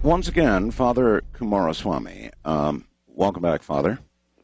Once again, Father Kumaraswamy. Welcome back, Father.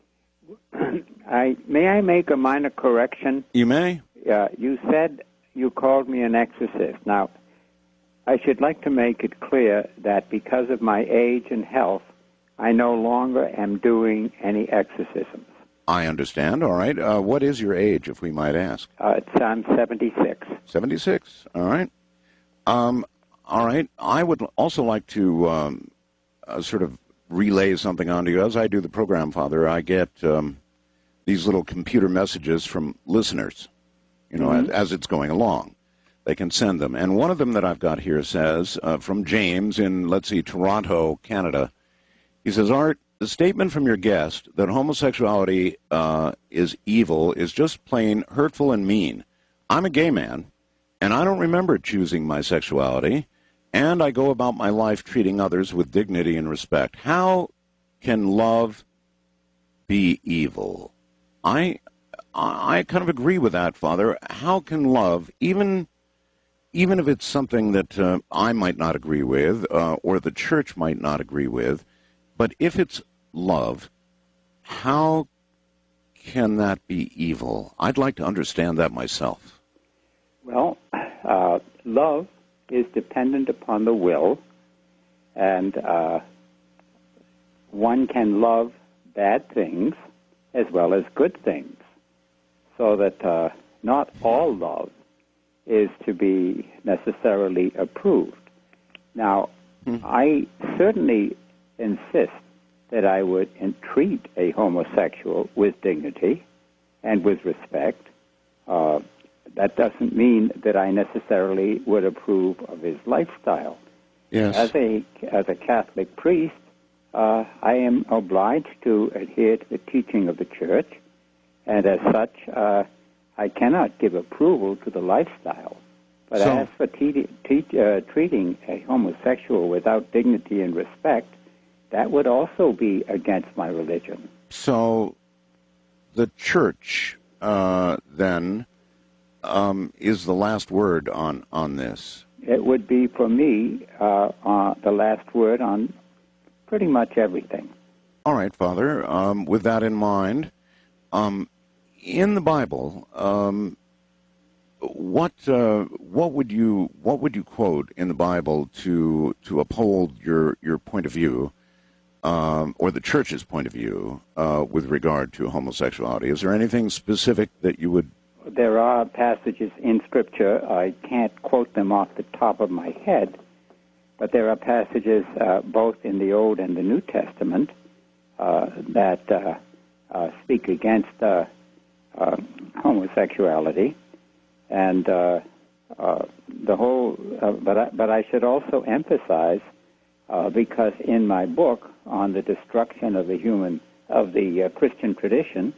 May I make a minor correction? You may. You said you called me an exorcist. Now, I should like to make it clear that because of my age and health, I no longer am doing any exorcisms. I understand. All right. What is your age, if we might ask? I'm 76. 76. All right. All right. I would also like to sort of relay something onto you. As I do the program, Father, I get these little computer messages from listeners, as it's going along. They can send them. And one of them that I've got here says, from James in, Toronto, Canada. He says, Art, the statement from your guest that homosexuality is evil is just plain hurtful and mean. I'm a gay man, and I don't remember choosing my sexuality, and I go about my life treating others with dignity and respect. How can love be evil? I kind of agree with that, Father. How can love, even if it's something that I might not agree with or the church might not agree with, but if it's love, how can that be evil? I'd like to understand that myself. Well, love is dependent upon the will, and one can love bad things as well as good things, so that not all love is to be necessarily approved. Now, I certainly insist that I would treat a homosexual with dignity and with respect. That doesn't mean that I necessarily would approve of his lifestyle. Yes. As a Catholic priest, I am obliged to adhere to the teaching of the Church, and as such, I cannot give approval to the lifestyle. But as for treating a homosexual without dignity and respect, that would also be against my religion. So the Church, then, is the last word on this? It would be, for me, the last word on pretty much everything. All right, Father. With that in mind, in the Bible, what would you quote in the Bible to uphold your point of view, or the Church's point of view, with regard to homosexuality? Is there anything specific that you would? There are passages in Scripture. I can't quote them off the top of my head, but there are passages both in the Old and the New Testament that speak against homosexuality, and the whole. But I should also emphasize, because in my book on the destruction of the Christian tradition,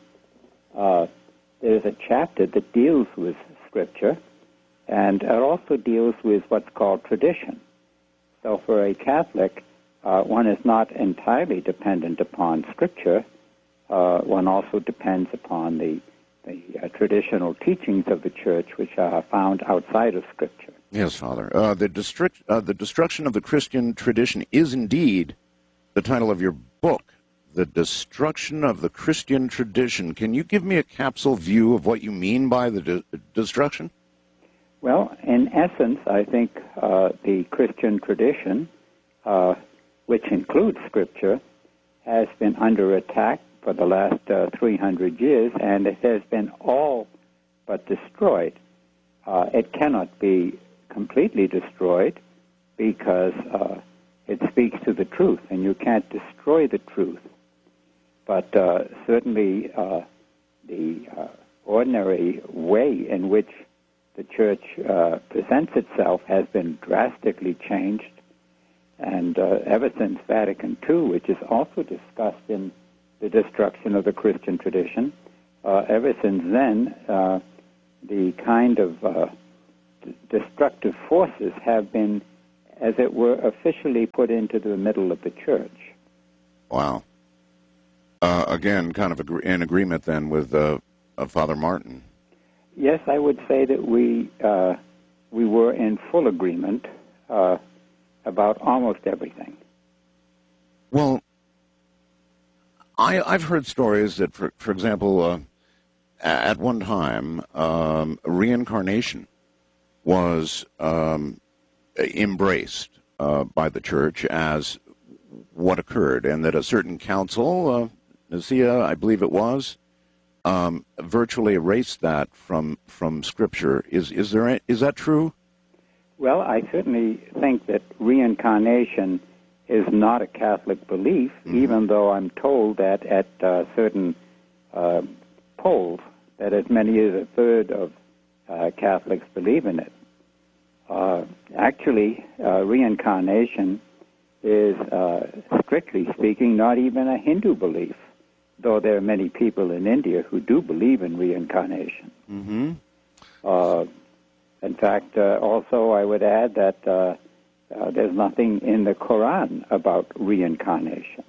there's a chapter that deals with Scripture, and it also deals with what's called tradition. So for a Catholic, one is not entirely dependent upon Scripture. One also depends upon the traditional teachings of the Church, which are found outside of Scripture. Yes, Father. The destruction of the Christian tradition is indeed the title of your book. The destruction of the Christian tradition. Can you give me a capsule view of what you mean by the destruction? Well, in essence, I think the Christian tradition, which includes Scripture, has been under attack for the last 300 years, and it has been all but destroyed. It cannot be completely destroyed because it speaks to the truth, and you can't destroy the truth. But certainly the ordinary way in which the Church presents itself has been drastically changed, and ever since Vatican II, which is also discussed in the destruction of the Christian tradition, ever since then, the kind of destructive forces have been, as it were, officially put into the middle of the Church. Wow. Again, kind of in agreement then with Father Martin. Yes, I would say that we were in full agreement about almost everything. Well, I've heard stories that, for example, at one time, reincarnation was embraced by the church as what occurred, and that a certain council, Nicaea, I believe it was, virtually erased that from Scripture. Is that true? Well, I certainly think that reincarnation is not a Catholic belief, even though I'm told that at certain polls that as many as a third of Catholics believe in it. Actually, reincarnation is, strictly speaking, not even a Hindu belief, though there are many people in India who do believe in reincarnation. Mm-hmm. In fact, also I would add that there's nothing in the Quran about reincarnation.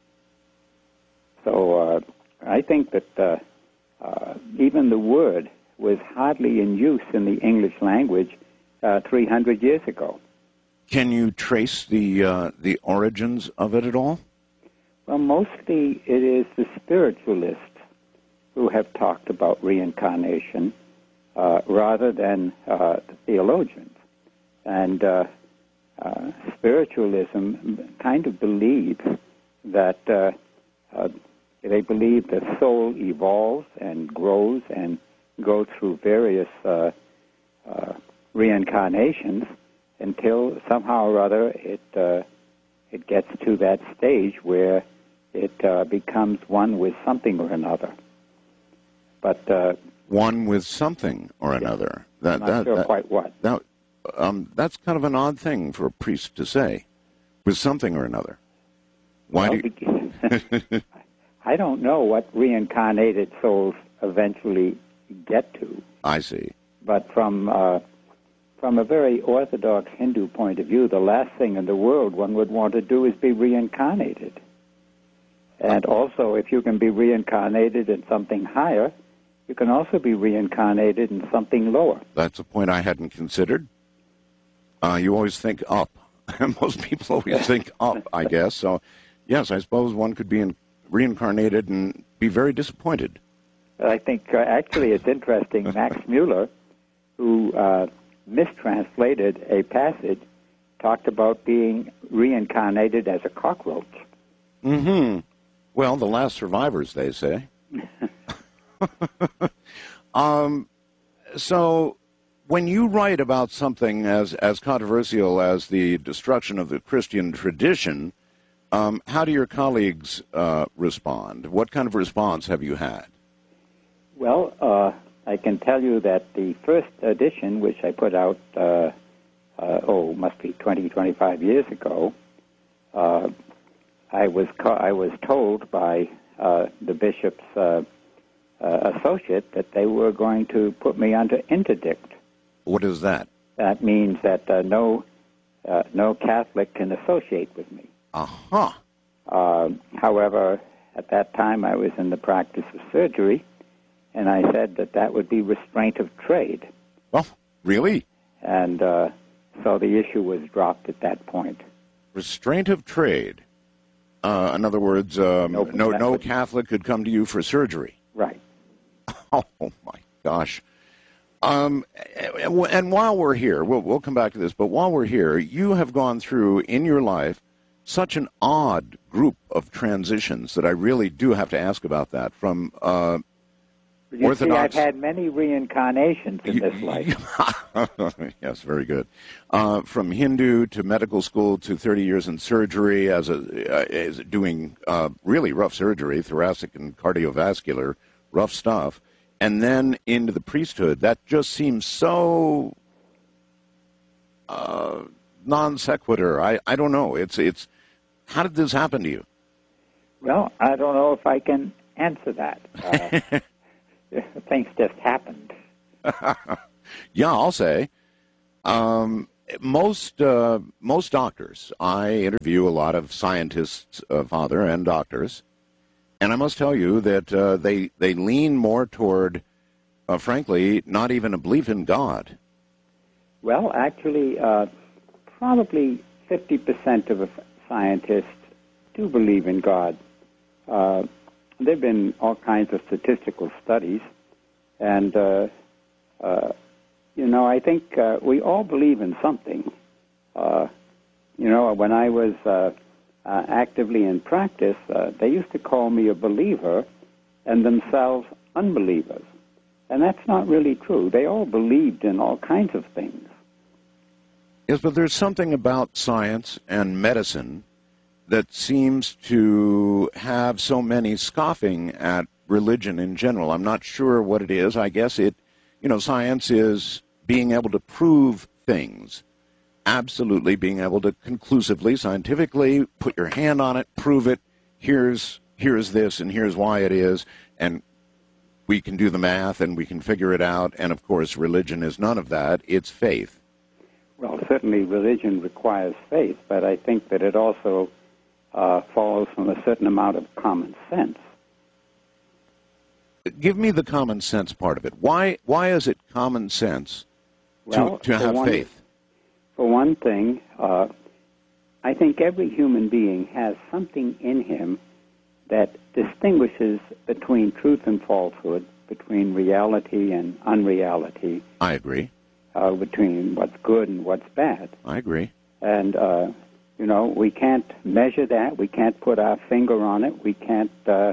So I think that even the word was hardly in use in the English language 300 years ago. Can you trace the origins of it at all? Well, mostly it is the spiritualists who have talked about reincarnation rather than the theologians. And spiritualism kind of believes that they believe the soul evolves and grows and goes through various reincarnations until somehow or other it gets to that stage where it becomes one with something or another. But one with something or another. I'm not sure quite what. That's kind of an odd thing for a priest to say, with something or another. Why do you... I don't know what reincarnated souls eventually get to. I see. But from a very orthodox Hindu point of view, the last thing in the world one would want to do is be reincarnated. And also, if you can be reincarnated in something higher, you can also be reincarnated in something lower. That's a point I hadn't considered. You always think up. Most people always think up, I guess. So, yes, I suppose one could be reincarnated and be very disappointed. I think, actually, it's interesting. Max Mueller, who mistranslated a passage, talked about being reincarnated as a cockroach. Mm-hmm. Well, the last survivors, they say. So when you write about something as controversial as the destruction of the Christian tradition, how do your colleagues respond? What kind of response have you had? Well, I can tell you that the first edition, which I put out, must be 20, 25 years ago, I was told by the bishop's associate that they were going to put me under interdict. What is that? That means that no Catholic can associate with me. Uh-huh. However, at that time I was in the practice of surgery, and I said that would be restraint of trade. Well, really? And so the issue was dropped at that point. Restraint of trade. In other words, no Catholic could come to you for surgery. Right. Oh, my gosh. And while we're here, we'll come back to this, but while we're here, you have gone through in your life such an odd group of transitions that I really do have to ask about that. From Orthodox... See, I've had many reincarnations in this life. Yes, very good. From Hindu to medical school to 30 years in surgery as doing really rough surgery, thoracic and cardiovascular, rough stuff, and then into the priesthood. That just seems so non sequitur. I don't know. It's how did this happen to you? Well, I don't know if I can answer that. Things just happened. Yeah, I'll say. Most doctors, I interview a lot of scientists, Father, and doctors, and I must tell you that they lean more toward, frankly, not even a belief in God. Well, actually, probably 50% of scientists do believe in God. There have been all kinds of statistical studies, and, I think we all believe in something. When I was actively in practice, they used to call me a believer and themselves unbelievers. And that's not really true. They all believed in all kinds of things. Yes, but there's something about science and medicine that seems to have so many scoffing at religion in general. I'm not sure what it is. I guess science is being able to prove things. Absolutely being able to conclusively, scientifically, put your hand on it, prove it. Here's this and here's why it is. And we can do the math and we can figure it out. And, of course, religion is none of that. It's faith. Well, certainly religion requires faith, but I think that it also follows from a certain amount of common sense. Give me the common sense part of it. Why is it common sense to have faith? For one thing, I think every human being has something in him that distinguishes between truth and falsehood, between reality and unreality. I agree. Between what's good and what's bad. I agree. And, we can't measure that. We can't put our finger on it. We can't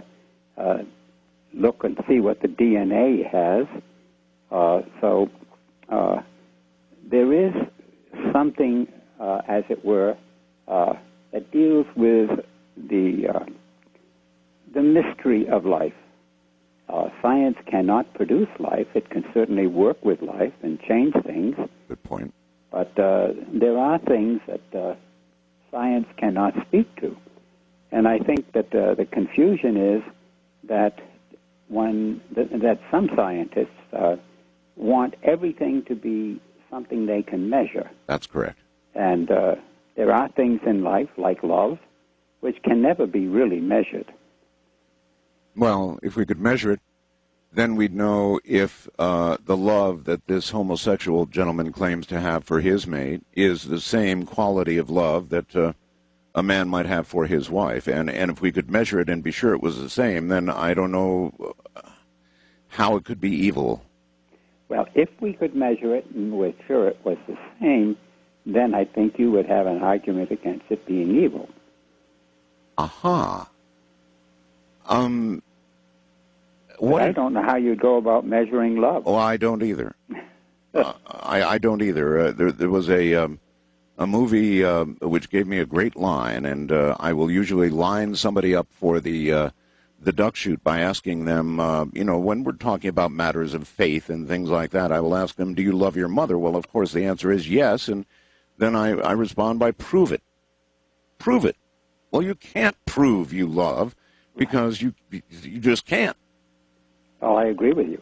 look and see what the DNA has. So there is something, as it were, that deals with the mystery of life. Science cannot produce life. It can certainly work with life and change things. Good point. But there are things that science cannot speak to. And I think that the confusion is that that some scientists want everything to be something they can measure. That's correct. And there are things in life, like love, which can never be really measured. Well, if we could measure it, then we'd know if the love that this homosexual gentleman claims to have for his mate is the same quality of love that a man might have for his wife. And if we could measure it and be sure it was the same, then I don't know how it could be evil. Well, if we could measure it and we're sure it was the same, then I think you would have an argument against it being evil. Aha. I don't know how you'd go about measuring love. Oh, I don't either. I don't either. There was a movie which gave me a great line, and I will usually line somebody up for the duck shoot by asking them, when we're talking about matters of faith and things like that, I will ask them, do you love your mother? Well, of course, the answer is yes, and then I respond by prove it. Prove it. Well, you can't prove you love because you just can't. Well, I agree with you.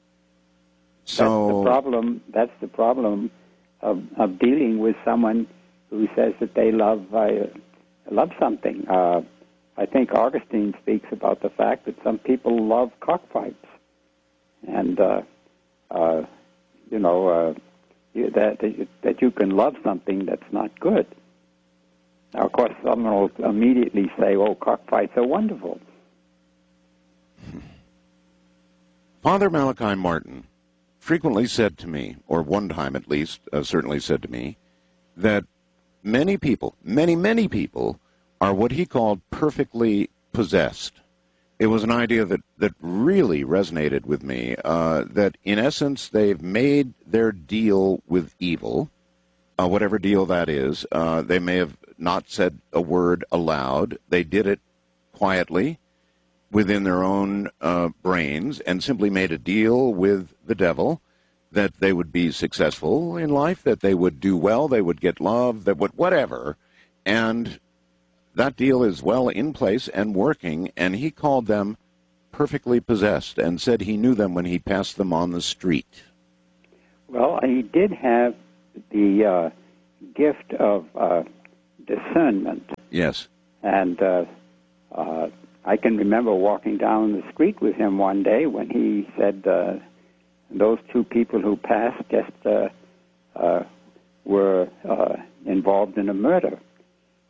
So that's the problem of dealing with someone who says that they love something. I think Augustine speaks about the fact that some people love cockfights, and that you can love something that's not good. Now, of course, someone will immediately say, "Oh, cockfights are wonderful." Father Malachi Martin frequently said to me, or one time at least, certainly said to me, that many people, many people, are what he called perfectly possessed. It was an idea that really resonated with me, that in essence they've made their deal with evil, whatever deal that is. They may have not said a word aloud. They did it quietly within their own brains and simply made a deal with the devil that they would be successful in life, that they would do well, they would get love, that would whatever. And that deal is well in place and working, and he called them perfectly possessed and said he knew them when he passed them on the street. Well, he did have the gift of discernment. Yes. And I can remember walking down the street with him one day when he said those two people who passed just were involved in a murder.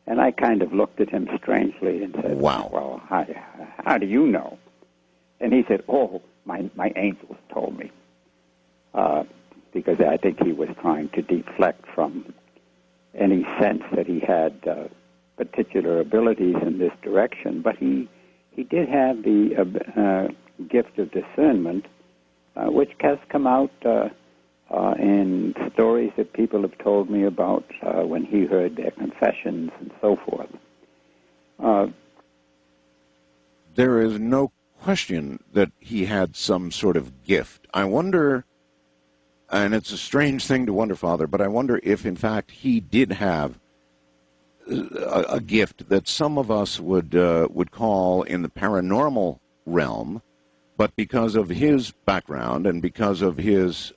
And I kind of looked at him strangely and said, wow. Well, how do you know? And he said, oh, my angels told me. Because I think he was trying to deflect from any sense that he had particular abilities in this direction. But he did have the gift of discernment, which has come out in stories that people have told me about when he heard their confessions and so forth. There is no question that he had some sort of gift. I wonder, and it's a strange thing to wonder, Father, but I wonder if, in fact, he did have a gift that some of us would call in the paranormal realm, but because of his background and because of his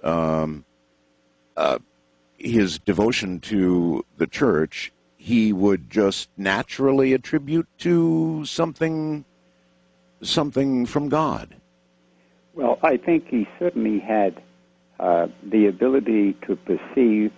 devotion to the church, he would just naturally attribute to something from God. Well, I think he certainly had the ability to perceive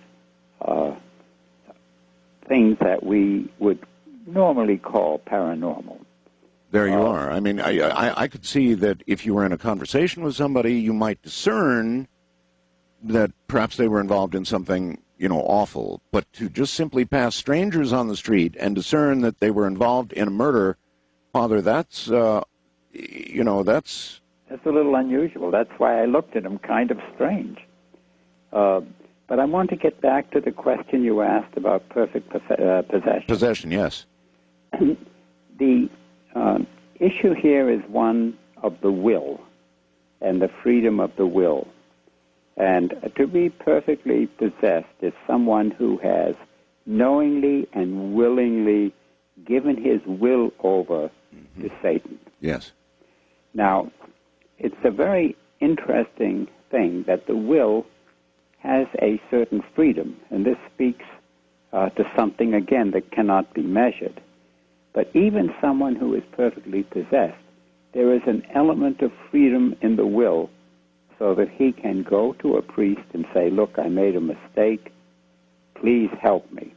things that we would normally call paranormal. There you are. I mean, I could see that if you were in a conversation with somebody, you might discern that perhaps they were involved in something, awful. But to just simply pass strangers on the street and discern that they were involved in a murder, Father, that's a little unusual. That's why I looked at him kind of strange. But I want to get back to the question you asked about perfect possession. Possession, yes. The issue here is one of the will and the freedom of the will. And to be perfectly possessed is someone who has knowingly and willingly given his will over to Satan. Yes. Now, it's a very interesting thing that the will has a certain freedom, and this speaks to something, again, that cannot be measured. But even someone who is perfectly possessed, there is an element of freedom in the will so that he can go to a priest and say, look, I made a mistake, please help me.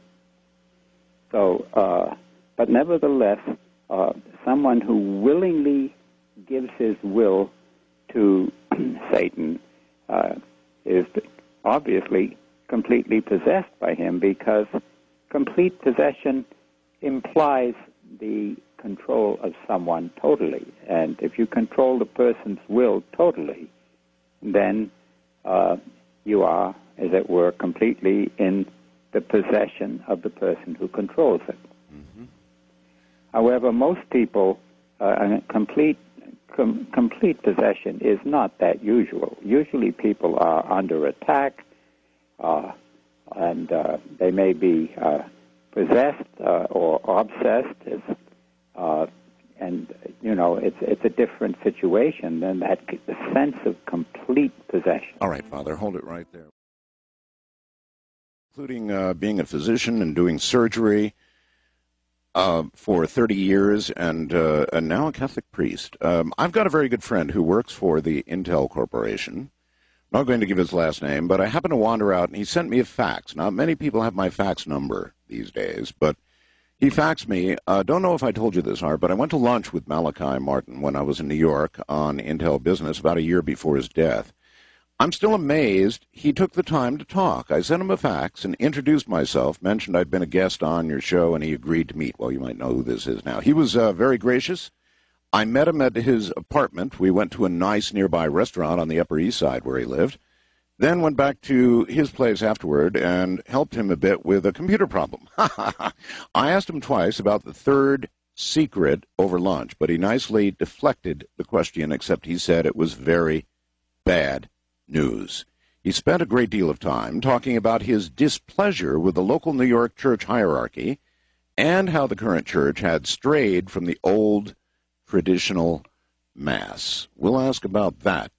So, but nevertheless, someone who willingly gives his will to Satan is obviously completely possessed by him, because complete possession implies the control of someone totally. And if you control the person's will totally, then you are, as it were, completely in the possession of the person who controls it. Mm-hmm. However, most people, complete possession is not that usual. Usually people are under attack, and they may be possessed or obsessed, and it's a different situation than that sense of complete possession. All right, Father, hold it right there. Including being a physician and doing surgery for 30 years and now a Catholic priest. I've got a very good friend who works for the Intel Corporation. I'm not going to give his last name, but I happened to wander out, and he sent me a fax. Now, many people have my fax number these days, but he faxed me. Don't know if I told you this, Art, but I went to lunch with Malachi Martin when I was in New York on Intel Business about a year before his death. I'm still amazed he took the time to talk. I sent him a fax and introduced myself, mentioned I'd been a guest on your show, and he agreed to meet. Well, you might know who this is now. He was very gracious. I met him at his apartment. We went to a nice nearby restaurant on the Upper East Side where he lived, then went back to his place afterward and helped him a bit with a computer problem. I asked him twice about the third secret over lunch, but he nicely deflected the question, except he said it was very bad news. He spent a great deal of time talking about his displeasure with the local New York church hierarchy and how the current church had strayed from the old traditional Mass. We'll ask about that